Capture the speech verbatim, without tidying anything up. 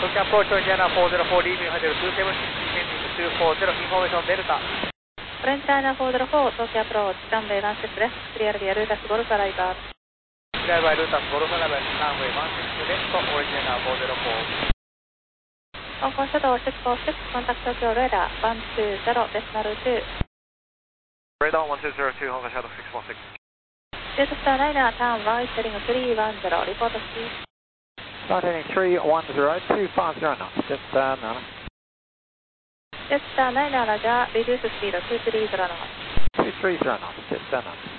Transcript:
Tokyo approach Indiana four zero four, leaving Hotel two seven six, descending two four zero, information Delta. French China four zero four, Tokyo approach, runway one six left, clear via Rutas Golf arrival. Clear by Rutas Golf arrival, runway one six left, Original four zero four. Hong Kong Shuttle six four six, contact Tokyo radar one two zero, decimal two. Radar one two zero two, Hong Kong Shuttle six four six. Jetstar Niner, turn right, heading three one zero, report speed. Start heading three one zero, two five zero knots, Jetstar Niner. Jetstar Niner, Roger, reduce speed two three zero knots. two three zero knots, Jetstar Niner.